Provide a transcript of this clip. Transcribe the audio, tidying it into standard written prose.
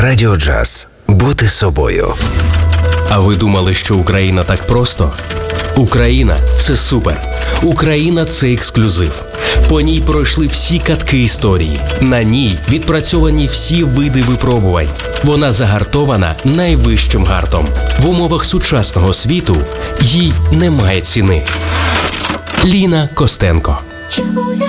Радіо Джаз. Бути собою. А ви думали, що Україна так просто? Україна – це супер. Україна – це ексклюзив. По ній пройшли всі катки історії. На ній відпрацьовані всі види випробувань. Вона загартована найвищим гартом. В умовах сучасного світу їй немає ціни. Ліна Костенко. Чує